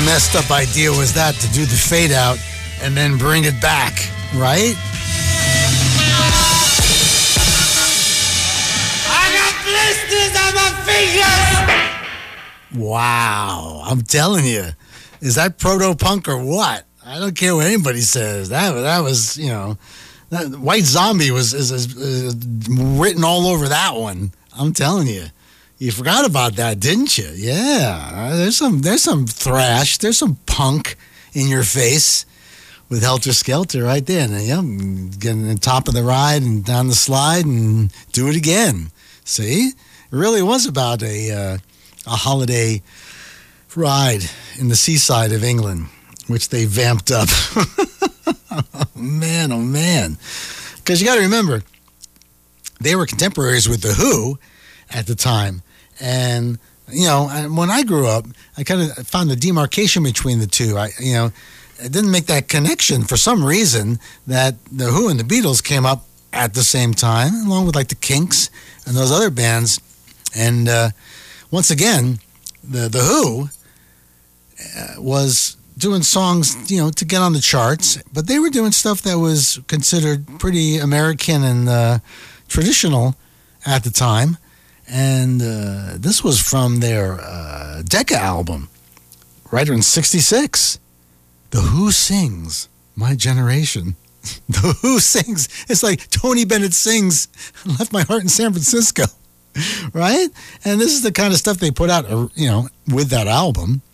messed up idea was that, to do the fade out and then bring it back, right? I got blisters on my fingers! Wow, I'm telling you. Is that proto-punk or what? I don't care what anybody says. That was, that White Zombie is written all over that one. I'm telling you. You forgot about that, didn't you? Yeah. There's some thrash. There's some punk in your face with Helter Skelter right there. And, getting on top of the ride and down the slide and do it again. See? It really was about a holiday ride in the seaside of England, which they vamped up. Oh, man. Because you got to remember, they were contemporaries with The Who at the time. And, when I grew up, I kind of found the demarcation between the two. I didn't make that connection for some reason that The Who and the Beatles came up at the same time, along with like the Kinks and those other bands. And once again, the Who was doing songs, to get on the charts, but they were doing stuff that was considered pretty American and traditional at the time. And this was from their Decca album, right in '66. The Who Sings, My Generation. The Who Sings. It's like Tony Bennett sings Left My Heart in San Francisco, right? And this is the kind of stuff they put out, with that album.